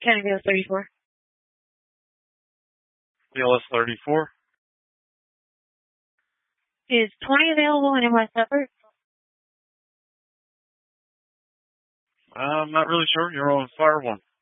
Can I go 34? BLS 34. Is 20 available in West Upper? I'm not really sure. You're on Fire 1.